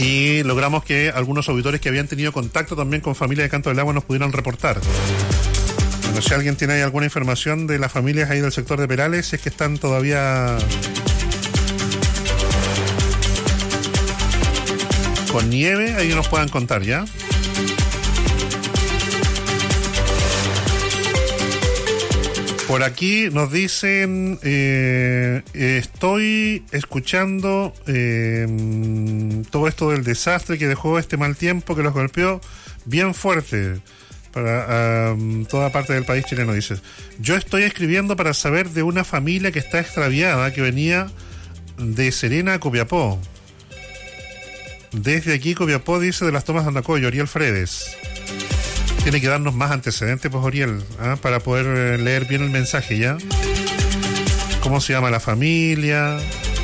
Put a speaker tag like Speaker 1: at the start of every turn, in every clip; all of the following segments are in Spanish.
Speaker 1: Y logramos que algunos auditores que habían tenido contacto también con familias de Canto del Agua nos pudieran reportar. Bueno, si alguien tiene ahí alguna información de las familias ahí del sector de Perales, si es que están todavía con nieve, ahí nos puedan contar, ¿ya? Por aquí nos dicen, estoy escuchando todo esto del desastre que dejó este mal tiempo que los golpeó bien fuerte para toda parte del país chileno, dice. Yo estoy escribiendo para saber de una familia que está extraviada, que venía de Serena a Copiapó. Desde aquí Copiapó, dice, de las Tomas de Andacoyo, Oriel Fredes. Tiene que darnos más antecedentes, pues, Oriel, para poder leer bien el mensaje, ¿ya? ¿Cómo se llama la familia?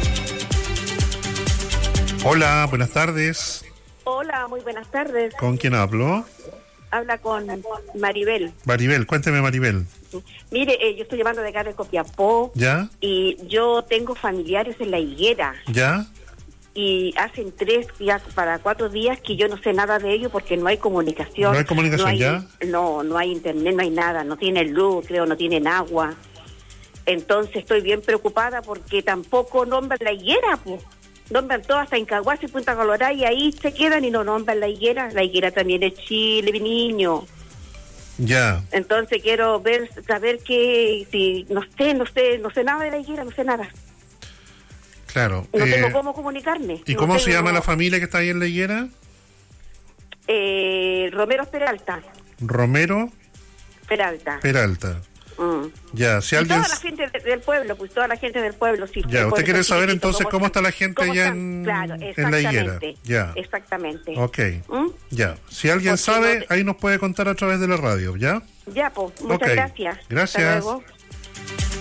Speaker 1: Hola, buenas tardes.
Speaker 2: Hola, muy buenas tardes.
Speaker 1: ¿Con quién hablo?
Speaker 2: Habla con Maribel.
Speaker 1: Maribel, cuénteme, Maribel.
Speaker 2: Mire, yo estoy llamando de acá de Copiapó.
Speaker 1: ¿Ya?
Speaker 2: Y yo tengo familiares en La Higuera.
Speaker 1: ¿Ya?
Speaker 2: Y hacen 3 días para 4 días que yo no sé nada de ellos porque no hay comunicación.
Speaker 1: ¿No hay comunicación, ya?
Speaker 2: No hay internet, no hay nada, no tienen luz, creo, no tienen agua. Entonces estoy bien preocupada porque tampoco nombran La Higuera, pues. Nombran todo hasta Incahuasi y Punta Colorada y ahí se quedan y no nombran La Higuera. La Higuera también es Chile, mi niño.
Speaker 1: Ya.
Speaker 2: Entonces quiero saber que, si, no sé nada de La Higuera, no sé nada.
Speaker 1: Claro.
Speaker 2: No tengo cómo comunicarme.
Speaker 1: ¿Y cómo se llama la familia que está ahí en La Higuera?
Speaker 2: Romero Peralta.
Speaker 1: Romero
Speaker 2: Peralta.
Speaker 1: Ya, si alguien...
Speaker 2: Toda la gente del pueblo, pues toda la gente del pueblo. Sí,
Speaker 1: ya, usted quiere saber entonces cómo está la gente allá en La Higuera. Ya.
Speaker 2: Exactamente.
Speaker 1: Ok. Ya, si alguien sabe, ahí nos puede contar a través de la radio, ¿ya?
Speaker 2: Ya, pues, muchas gracias.
Speaker 1: Gracias.
Speaker 2: Hasta luego.